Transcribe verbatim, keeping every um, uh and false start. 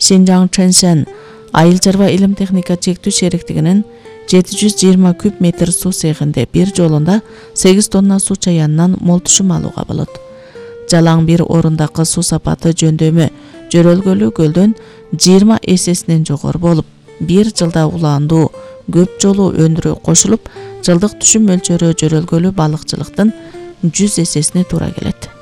Шинжаң Чэншэн Айыл чарба илим техника чектүү шериктигинин жети жүз жыйырма куб метр суу сегинде бир жолунда сегиз тонна суу чаянынан мол түшүм алууга болот. Жалаң бир орундагы суу сапаты жөндөмү Жөрөлгөлүү көлдөн жыйырма эсесинен жогору болуп, бир жылда улаандуу көп жолу өндүрүү кошулуп, жылдык түшүм мөлчөрү Жөрөлгөлүү балыкчылыктын жүз эсесине туура келет.